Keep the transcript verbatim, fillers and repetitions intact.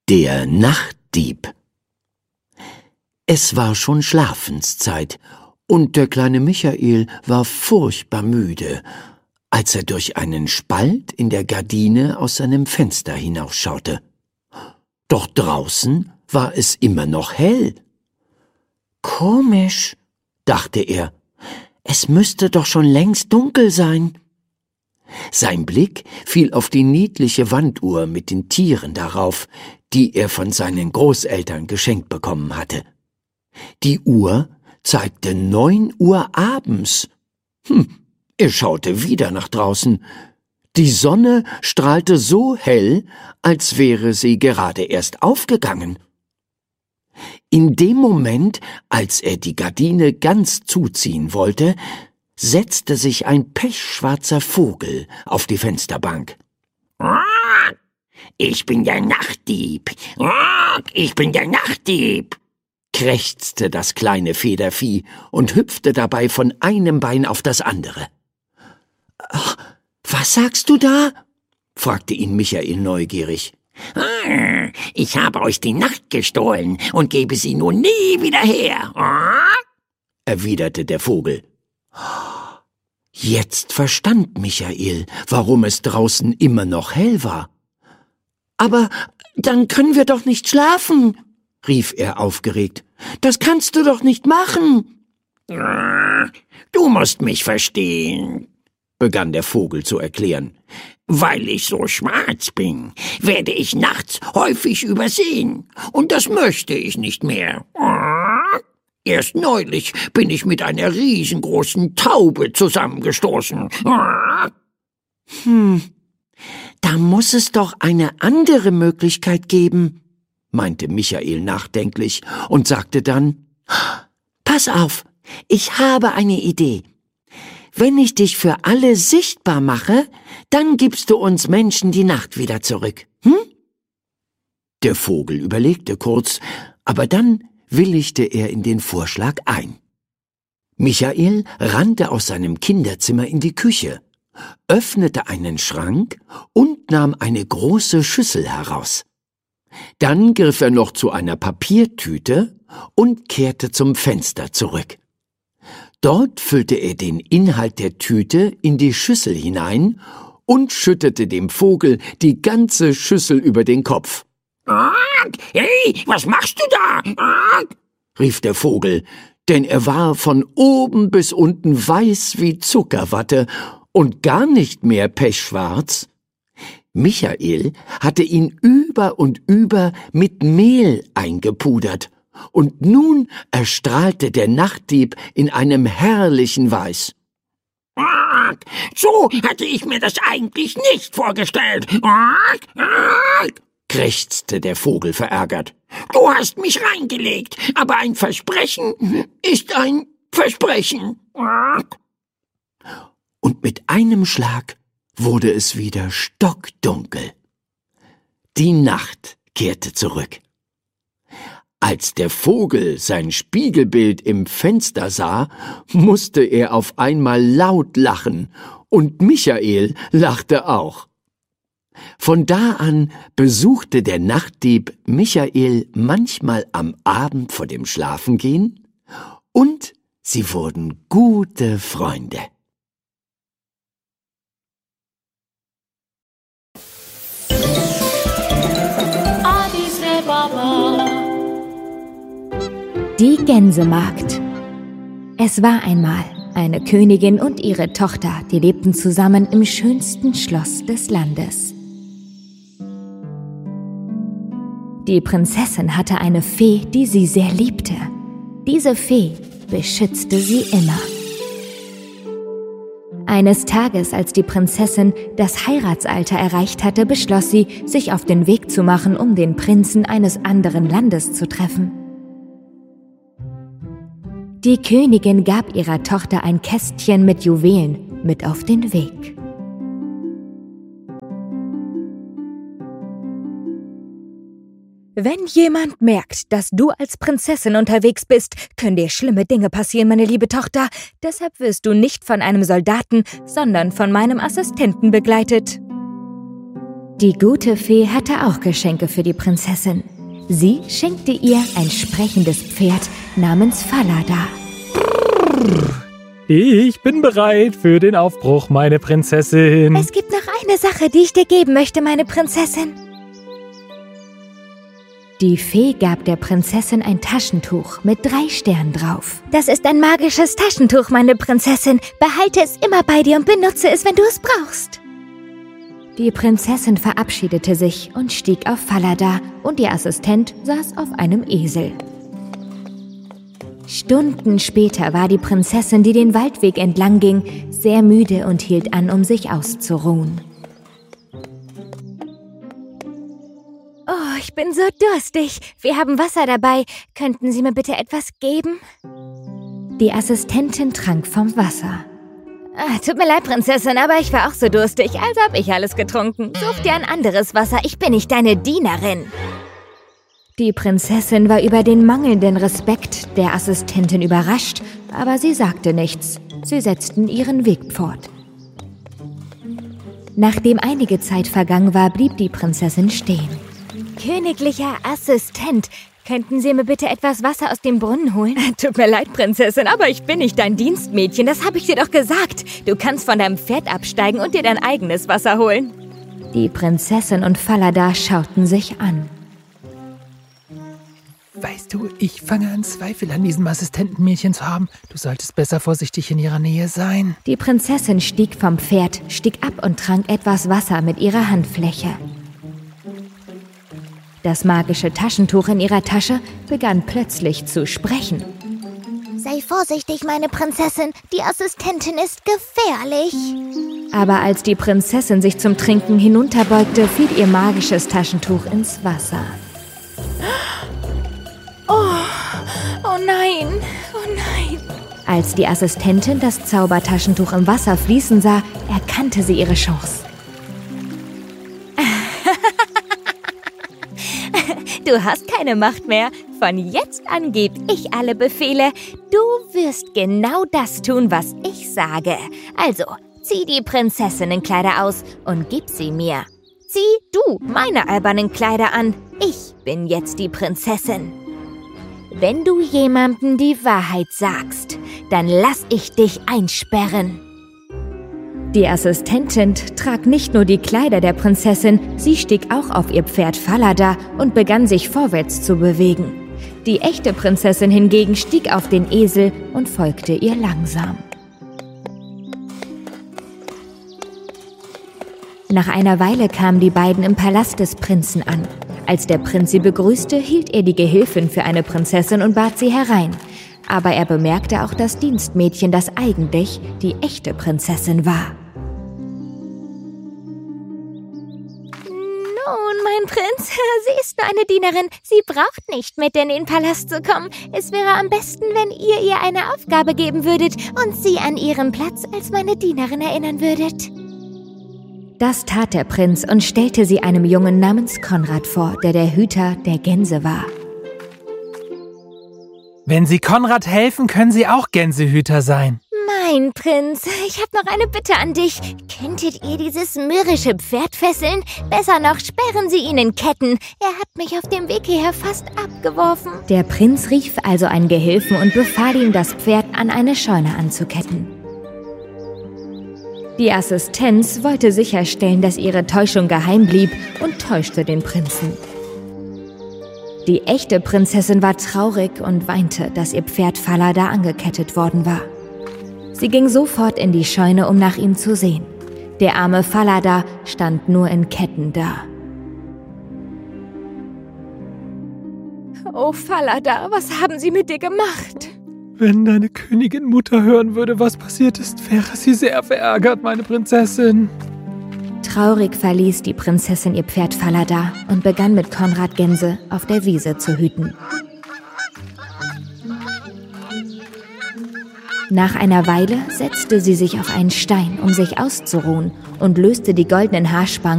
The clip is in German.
Der Nachtdieb. Es war schon Schlafenszeit, und der kleine Michael war furchtbar müde, als er durch einen Spalt in der Gardine aus seinem Fenster hinausschaute. Doch draußen war es immer noch hell. »Komisch«, dachte er, »es müsste doch schon längst dunkel sein.« Sein Blick fiel auf die niedliche Wanduhr mit den Tieren darauf, die er von seinen Großeltern geschenkt bekommen hatte. Die Uhr zeigte neun Uhr abends. Hm, er schaute wieder nach draußen. Die Sonne strahlte so hell, als wäre sie gerade erst aufgegangen. In dem Moment, als er die Gardine ganz zuziehen wollte, setzte sich ein pechschwarzer Vogel auf die Fensterbank. »Ich bin der Nachtdieb! Ich bin der Nachtdieb!« krächzte das kleine Federvieh und hüpfte dabei von einem Bein auf das andere. »Ach, was sagst du da?« fragte ihn Michael neugierig. »Ich habe euch die Nacht gestohlen und gebe sie nun nie wieder her«, erwiderte der Vogel. Jetzt verstand Michael, warum es draußen immer noch hell war. »Aber dann können wir doch nicht schlafen«, rief er aufgeregt. »Das kannst du doch nicht machen.« »Du musst mich verstehen«, begann der Vogel zu erklären. »Weil ich so schwarz bin, werde ich nachts häufig übersehen, und das möchte ich nicht mehr. Erst neulich bin ich mit einer riesengroßen Taube zusammengestoßen.« »Hm, da muss es doch eine andere Möglichkeit geben«, meinte Michael nachdenklich und sagte dann, »Pass auf, ich habe eine Idee. Wenn ich dich für alle sichtbar mache, dann gibst du uns Menschen die Nacht wieder zurück, hm?« Der Vogel überlegte kurz, aber dann willigte er in den Vorschlag ein. Michael rannte aus seinem Kinderzimmer in die Küche, öffnete einen Schrank und nahm eine große Schüssel heraus. Dann griff er noch zu einer Papiertüte und kehrte zum Fenster zurück. Dort füllte er den Inhalt der Tüte in die Schüssel hinein und schüttete dem Vogel die ganze Schüssel über den Kopf. »Hey, was machst du da?« rief der Vogel, denn er war von oben bis unten weiß wie Zuckerwatte und gar nicht mehr pechschwarz. Michael hatte ihn über und über mit Mehl eingepudert, und nun erstrahlte der Nachtdieb in einem herrlichen Weiß. »So hatte ich mir das eigentlich nicht vorgestellt«, krächzte der Vogel verärgert. »Du hast mich reingelegt, aber ein Versprechen ist ein Versprechen.« Und mit einem Schlag wurde es wieder stockdunkel. Die Nacht kehrte zurück. Als der Vogel sein Spiegelbild im Fenster sah, musste er auf einmal laut lachen, und Michael lachte auch. Von da an besuchte der Nachtdieb Michael manchmal am Abend vor dem Schlafengehen, und sie wurden gute Freunde. Die Gänsemagd. Es war einmal eine Königin und ihre Tochter, die lebten zusammen im schönsten Schloss des Landes. Die Prinzessin hatte eine Fee, die sie sehr liebte. Diese Fee beschützte sie immer. Eines Tages, als die Prinzessin das Heiratsalter erreicht hatte, beschloss sie, sich auf den Weg zu machen, um den Prinzen eines anderen Landes zu treffen. Die Königin gab ihrer Tochter ein Kästchen mit Juwelen mit auf den Weg. Wenn jemand merkt, dass du als Prinzessin unterwegs bist, können dir schlimme Dinge passieren, meine liebe Tochter. Deshalb wirst du nicht von einem Soldaten, sondern von meinem Assistenten begleitet. Die gute Fee hatte auch Geschenke für die Prinzessin. Sie schenkte ihr ein sprechendes Pferd namens Falada. Ich bin bereit für den Aufbruch, meine Prinzessin. Es gibt noch eine Sache, die ich dir geben möchte, meine Prinzessin. Die Fee gab der Prinzessin ein Taschentuch mit drei Sternen drauf. Das ist ein magisches Taschentuch, meine Prinzessin. Behalte es immer bei dir und benutze es, wenn du es brauchst. Die Prinzessin verabschiedete sich und stieg auf Falada und ihr Assistent saß auf einem Esel. Stunden später war die Prinzessin, die den Waldweg entlang ging, sehr müde und hielt an, um sich auszuruhen. Oh, ich bin so durstig. Wir haben Wasser dabei. Könnten Sie mir bitte etwas geben? Die Assistentin trank vom Wasser. Ah, tut mir leid, Prinzessin, aber ich war auch so durstig, also habe ich alles getrunken. Such dir ein anderes Wasser, ich bin nicht deine Dienerin. Die Prinzessin war über den mangelnden Respekt der Assistentin überrascht, aber sie sagte nichts. Sie setzten ihren Weg fort. Nachdem einige Zeit vergangen war, blieb die Prinzessin stehen. Königlicher Assistent, könnten Sie mir bitte etwas Wasser aus dem Brunnen holen? Tut mir leid, Prinzessin, aber ich bin nicht dein Dienstmädchen, das habe ich dir doch gesagt. Du kannst von deinem Pferd absteigen und dir dein eigenes Wasser holen. Die Prinzessin und Falada schauten sich an. Weißt du, ich fange an, Zweifel an diesem Assistentenmädchen zu haben. Du solltest besser vorsichtig in ihrer Nähe sein. Die Prinzessin stieg vom Pferd, stieg ab und trank etwas Wasser mit ihrer Handfläche. Das magische Taschentuch in ihrer Tasche begann plötzlich zu sprechen. Sei vorsichtig, meine Prinzessin, die Assistentin ist gefährlich. Aber als die Prinzessin sich zum Trinken hinunterbeugte, fiel ihr magisches Taschentuch ins Wasser. Oh, oh nein, oh nein. Als die Assistentin das Zaubertaschentuch im Wasser fließen sah, erkannte sie ihre Chance. Du hast keine Macht mehr. Von jetzt an gebe ich alle Befehle. Du wirst genau das tun, was ich sage. Also, zieh die Prinzessinnenkleider aus und gib sie mir. Zieh du meine albernen Kleider an. Ich bin jetzt die Prinzessin. Wenn du jemandem die Wahrheit sagst, dann lass ich dich einsperren. Die Assistentin trug nicht nur die Kleider der Prinzessin, sie stieg auch auf ihr Pferd Falada und begann sich vorwärts zu bewegen. Die echte Prinzessin hingegen stieg auf den Esel und folgte ihr langsam. Nach einer Weile kamen die beiden im Palast des Prinzen an. Als der Prinz sie begrüßte, hielt er die Gehilfin für eine Prinzessin und bat sie herein. Aber er bemerkte auch das Dienstmädchen, das eigentlich die echte Prinzessin war. Nun, mein Prinz, sie ist nur eine Dienerin. Sie braucht nicht mit in den Palast zu kommen. Es wäre am besten, wenn ihr ihr eine Aufgabe geben würdet und sie an ihren Platz als meine Dienerin erinnern würdet. Das tat der Prinz und stellte sie einem Jungen namens Konrad vor, der der Hüter der Gänse war. Wenn Sie Konrad helfen, können Sie auch Gänsehüter sein. Mein Prinz, ich habe noch eine Bitte an dich. Könntet ihr dieses mürrische Pferd fesseln? Besser noch, sperren Sie ihn in Ketten. Er hat mich auf dem Weg hierher fast abgeworfen. Der Prinz rief also einen Gehilfen und befahl ihm, das Pferd an eine Scheune anzuketten. Die Assistenz wollte sicherstellen, dass ihre Täuschung geheim blieb und täuschte den Prinzen. Die echte Prinzessin war traurig und weinte, dass ihr Pferd Falada angekettet worden war. Sie ging sofort in die Scheune, um nach ihm zu sehen. Der arme Falada stand nur in Ketten da. Oh, Falada, was haben Sie mit dir gemacht? Wenn deine Königin Mutter hören würde, was passiert ist, wäre sie sehr verärgert, meine Prinzessin. Traurig verließ die Prinzessin ihr Pferd Falada und begann mit Konrad Gänse auf der Wiese zu hüten. Nach einer Weile setzte sie sich auf einen Stein, um sich auszuruhen, und löste die goldenen Haarspangen